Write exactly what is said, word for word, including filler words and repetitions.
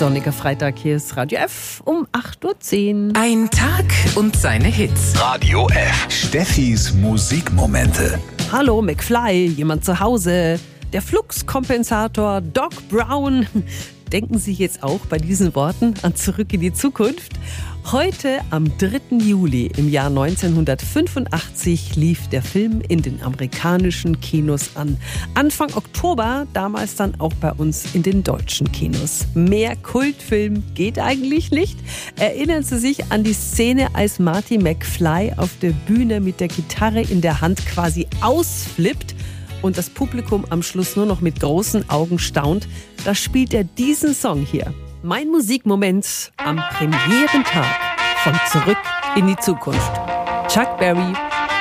sonniger Freitag, hier ist Radio F um acht Uhr zehn. Ein Tag und seine Hits. Radio F. Steffis Musikmomente. Hallo McFly, jemand zu Hause? Der Fluxkompensator Doc Brown. Denken Sie jetzt auch bei diesen Worten an Zurück in die Zukunft? Heute, am dritten Juli im Jahr neunzehnhundertfünfundachtzig, lief der Film in den amerikanischen Kinos an. Anfang Oktober, damals dann auch bei uns in den deutschen Kinos. Mehr Kultfilm geht eigentlich nicht. Erinnern Sie sich an die Szene, als Marty McFly auf der Bühne mit der Gitarre in der Hand quasi ausflippt und das Publikum am Schluss nur noch mit großen Augen staunt? Da spielt er diesen Song hier. Mein Musikmoment am Premierentag von Zurück in die Zukunft. Chuck Berry